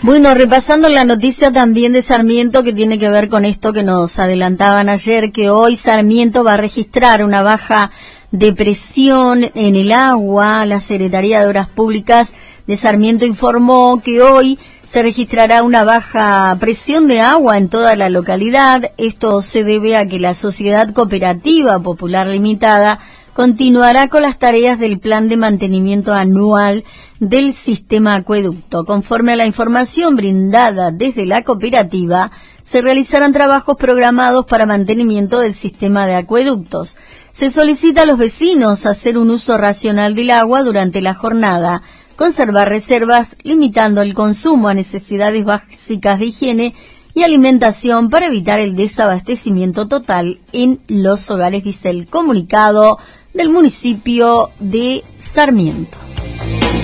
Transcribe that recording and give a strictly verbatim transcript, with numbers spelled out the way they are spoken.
Bueno, repasando la noticia también de Sarmiento que tiene que ver con esto que nos adelantaban ayer, que hoy Sarmiento va a registrar una baja de presión en el agua. La Secretaría de Obras Públicas de Sarmiento informó que hoy se registrará una baja presión de agua en toda la localidad. Esto se debe a que la Sociedad Cooperativa Popular Limitada continuará con las tareas del plan de mantenimiento anual del sistema acueducto. Conforme a la información brindada desde la cooperativa, se realizarán trabajos programados para mantenimiento del sistema de acueductos. Se solicita a los vecinos hacer un uso racional del agua durante la jornada, conservar reservas, limitando el consumo a necesidades básicas de higiene y alimentación para evitar el desabastecimiento total en los hogares, dice el comunicado del municipio de Sarmiento.